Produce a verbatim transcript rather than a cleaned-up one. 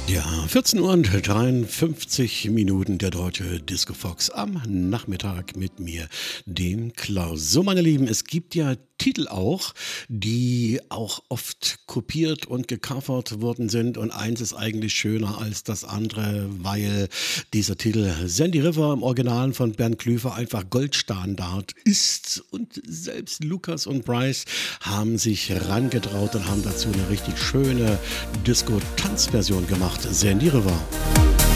Ja, vierzehn Uhr und dreiundfünfzig Minuten der deutsche Disco Fox am Nachmittag mit mir, dem Klaus. So, meine Lieben, es gibt ja Titel auch, die auch oft kopiert und gecovert worden sind und eins ist eigentlich schöner als das andere, weil dieser Titel Sandy River im Original von Bernd Klüver einfach Goldstandard ist und selbst Lukas und Bryce haben sich rangetraut und haben dazu eine richtig schöne Disco-Tanzversion gemacht. Sandy River.